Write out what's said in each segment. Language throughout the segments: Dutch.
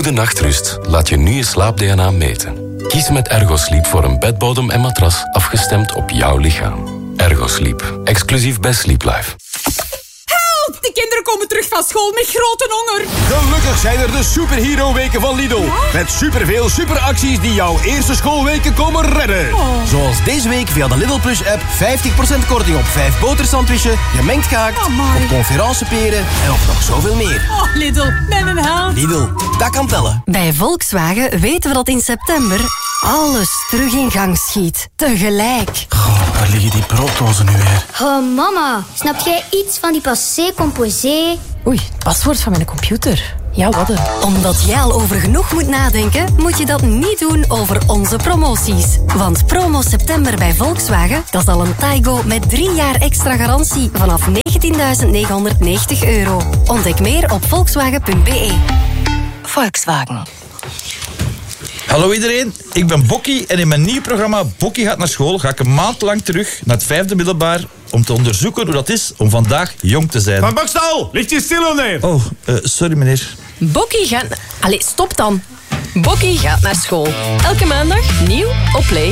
goede nachtrust, laat je nu je slaap-DNA meten. Kies met Ergosleep voor een bedbodem en matras afgestemd op jouw lichaam. Ergosleep, exclusief bij Sleep Life. Help! De kinderen komen terug van school met grote honger. Gelukkig zijn er de superhero-weken van Lidl. Ja? Met superveel superacties die jouw eerste schoolweken komen redden. Oh. Zoals deze week via de Lidl Plus-app 50% korting op 5 botersandwiches, gemengd gehakt, op conferenceperen en op nog zoveel meer. Oh, Lidl, met een held. Lidl, dat kan tellen. Bij Volkswagen weten we dat in september alles terug in gang schiet. Tegelijk. Goh, waar liggen die brooddozen nu weer? Oh, mama, snap jij iets van die passé composé? Oei, het paswoord van mijn computer. Ja, wat een. Omdat jij al over genoeg moet nadenken, moet je dat niet doen over onze promoties. Want promo september bij Volkswagen, dat is al een Taigo met 3 jaar extra garantie vanaf €19.990. Ontdek meer op volkswagen.be. Volkswagen. Hallo iedereen, ik ben Bokkie en in mijn nieuw programma Bokkie gaat naar school ga ik een maand lang terug naar het 5e middelbaar om te onderzoeken hoe dat is om vandaag jong te zijn. Van Bokstal, ligt je stil neer? Oh, sorry meneer. Bokkie gaat... Allee, stop dan. Bokkie gaat naar school. Elke maandag nieuw op Play.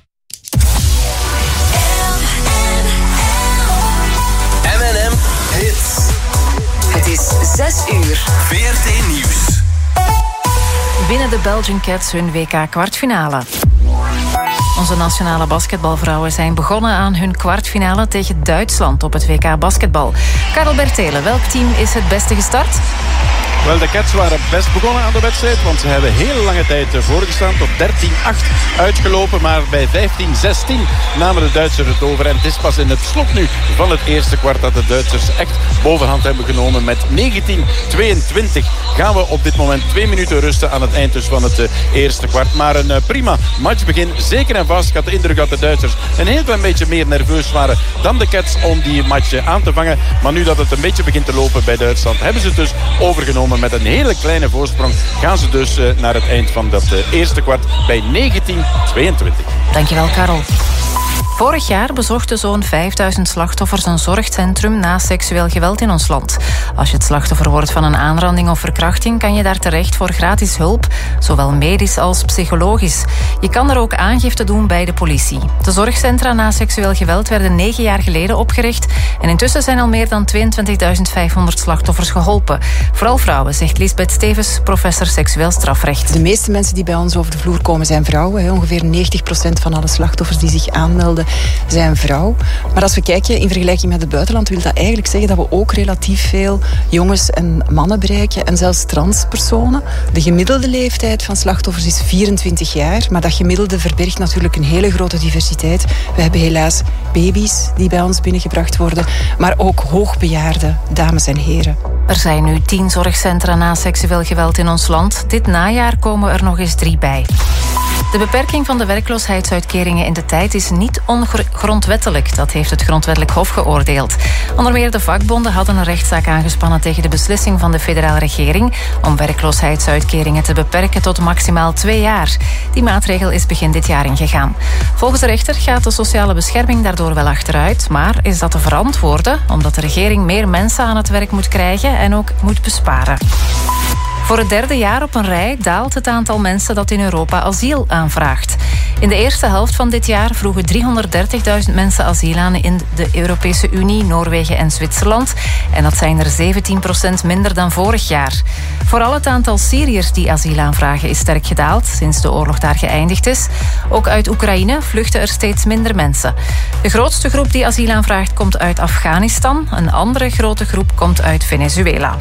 M&M Hits. Het is 6 uur. VRT Nieuws. Winnen de Belgian Cats hun WK-kwartfinale. Onze nationale basketbalvrouwen zijn begonnen aan hun kwartfinale tegen Duitsland op het WK basketbal. Karel Bertelen, welk team is het beste gestart? Wel, de Cats waren best begonnen aan de wedstrijd, want ze hebben heel lange tijd voorgestaan. Tot 13-8 uitgelopen, maar bij 15-16 namen de Duitsers het over. En het is pas in het slot nu van het eerste kwart dat de Duitsers echt bovenhand hebben genomen. Met 19-22 gaan we op dit moment 2 minuten rusten aan het eind dus van het eerste kwart. Maar een prima matchbegin, zeker en vast. Ik had de indruk dat de Duitsers een heel klein beetje meer nerveus waren dan de Cats om die match aan te vangen. Maar nu dat het een beetje begint te lopen bij Duitsland, hebben ze het dus overgenomen. Met een hele kleine voorsprong gaan ze dus naar het eind van dat eerste kwart bij 19-22. Dankjewel, Karel. Vorig jaar bezochten zo'n 5000 slachtoffers een zorgcentrum na seksueel geweld in ons land. Als je het slachtoffer wordt van een aanranding of verkrachting, kan je daar terecht voor gratis hulp, zowel medisch als psychologisch. Je kan er ook aangifte doen bij de politie. De zorgcentra na seksueel geweld werden 9 jaar geleden opgericht en intussen zijn al meer dan 22.500 slachtoffers geholpen. Vooral vrouwen, zegt Lisbeth Stevens, professor seksueel strafrecht. De meeste mensen die bij ons over de vloer komen zijn vrouwen. Ongeveer 90% van alle slachtoffers die zich aanmelden zijn vrouw. Maar als we kijken in vergelijking met het buitenland, wil dat eigenlijk zeggen dat we ook relatief veel jongens en mannen bereiken en zelfs transpersonen. De gemiddelde leeftijd van slachtoffers is 24 jaar, maar dat gemiddelde verbergt natuurlijk een hele grote diversiteit. We hebben helaas baby's die bij ons binnengebracht worden, maar ook hoogbejaarde dames en heren. Er zijn nu 10 zorgcentra na seksueel geweld in ons land. Dit najaar komen er nog eens 3 bij. De beperking van de werkloosheidsuitkeringen in de tijd is niet ongrondwettelijk. Dat heeft het Grondwettelijk Hof geoordeeld. Onder meer de vakbonden hadden een rechtszaak aangespannen tegen de beslissing van de federale regering om werkloosheidsuitkeringen te beperken tot maximaal 2 jaar. Die maatregel is begin dit jaar ingegaan. Volgens de rechter gaat de sociale bescherming daardoor wel achteruit, maar is dat te verantwoorden omdat de regering meer mensen aan het werk moet krijgen en ook moet besparen. Voor het 3e jaar op een rij daalt het aantal mensen dat in Europa asiel aanvraagt. In de eerste helft van dit jaar vroegen 330.000 mensen asiel aan in de Europese Unie, Noorwegen en Zwitserland. En dat zijn er 17% minder dan vorig jaar. Vooral het aantal Syriërs die asiel aanvragen is sterk gedaald sinds de oorlog daar geëindigd is. Ook uit Oekraïne vluchten er steeds minder mensen. De grootste groep die asiel aanvraagt komt uit Afghanistan. Een andere grote groep komt uit Venezuela.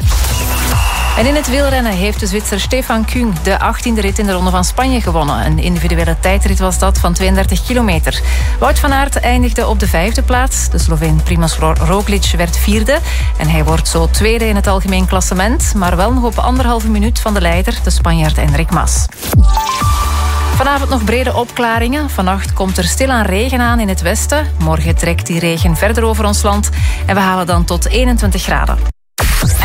En in het wielrennen heeft de Zwitser Stefan Küng de 18e rit in de Ronde van Spanje gewonnen. Een individuele tijdrit was dat van 32 kilometer. Wout van Aert eindigde op de 5e plaats. De Sloveen Primož Roglič werd 4e. En hij wordt zo 2e in het algemeen klassement. Maar wel nog op 1,5 minuut van de leider, de Spanjaard Enric Mas. Vanavond nog brede opklaringen. Vannacht komt er stilaan regen aan in het westen. Morgen trekt die regen verder over ons land. En we halen dan tot 21 graden.